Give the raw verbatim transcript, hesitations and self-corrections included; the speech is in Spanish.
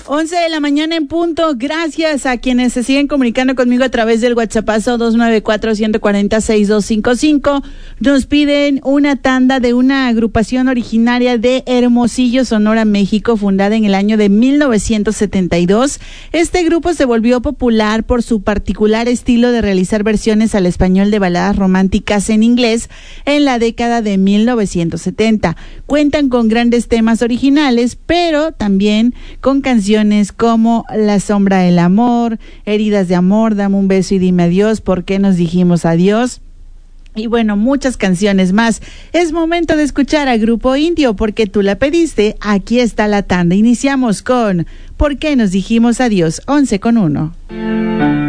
once de la mañana en punto. Gracias a quienes se siguen comunicando conmigo a través del WhatsAppazo dos nueve cuatro, uno cuatro cero, seis dos cinco cinco. Nos piden una tanda de una agrupación originaria de Hermosillo, Sonora, México, fundada en el año de mil novecientos setenta y dos. Este grupo se volvió popular por su particular estilo de realizar versiones al español de baladas románticas en inglés en la década de mil novecientos setenta. Cuentan con grandes temas originales, pero también con canciones como La sombra del amor, Heridas de amor, Dame un beso y dime adiós, ¿Por qué nos dijimos adiós? Y bueno, muchas canciones más. Es momento de escuchar a Grupo Indio, porque tú la pediste. Aquí está la tanda. Iniciamos con ¿Por qué nos dijimos adiós? once con uno.